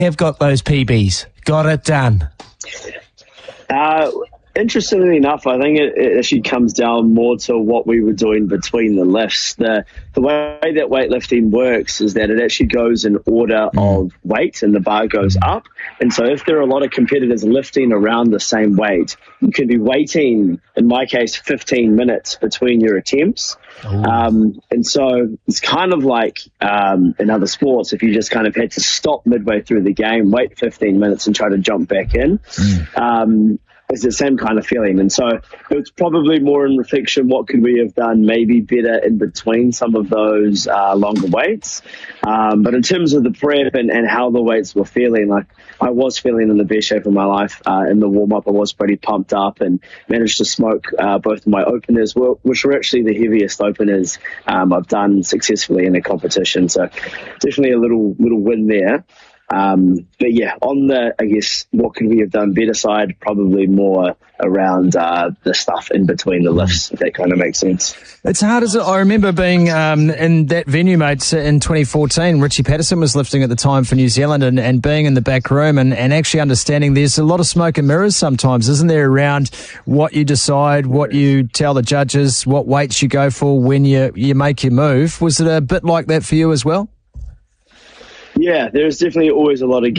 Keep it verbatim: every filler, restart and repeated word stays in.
have got those P Bs. Got it done. Uh, interestingly enough, I think it, it actually comes down more to what we were doing between the lifts. The the way that weightlifting works is that it actually goes in order mm. of weight, and the bar goes up. And so if there are a lot of competitors lifting around the same weight, you can be waiting, in my case, fifteen minutes between your attempts. Um, and so it's kind of like um, in other sports, if you just kind of had to stop midway through the game, wait fifteen minutes and try to jump back in. Mm. Um, It's the same kind of feeling. And so it's probably more in reflection, what could we have done maybe better in between some of those uh, longer weights. Um, but in terms of the prep and, and how the weights were feeling, like I was feeling in the best shape of my life uh, in the warm-up. I was pretty pumped up and managed to smoke uh, both of my openers, which were actually the heaviest openers um, I've done successfully in a competition. So definitely a little little win there. Um, but yeah, on the, I guess, what could we have done better side, probably more around uh, the stuff in between the lifts, if that kind of makes sense. It's hard, as I remember being um, in that venue, mate, in twenty fourteen. Richie Patterson was lifting at the time for New Zealand, and, and being in the back room and, and actually understanding there's a lot of smoke and mirrors sometimes, isn't there, around what you decide, what you tell the judges, what weights you go for when you, you make your move. Was it a bit like that for you as well? Yeah, there's definitely always a lot of